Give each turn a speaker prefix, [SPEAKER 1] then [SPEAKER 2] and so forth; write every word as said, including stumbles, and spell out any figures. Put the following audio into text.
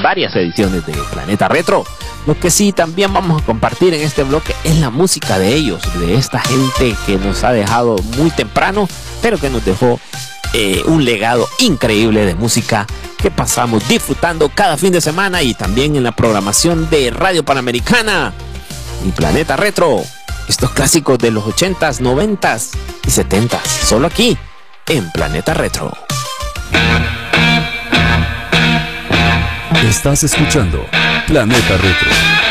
[SPEAKER 1] varias ediciones de Planeta Retro. Lo que sí también vamos a compartir en este bloque es la música de ellos, de esta gente que nos ha dejado muy temprano, pero que nos dejó eh, un legado increíble de música que pasamos disfrutando cada fin de semana y también en la programación de Radio Panamericana y Planeta Retro. Estos clásicos de los ochentas, noventas y setentas, solo aquí en Planeta Retro.
[SPEAKER 2] Estás escuchando Planeta Retro.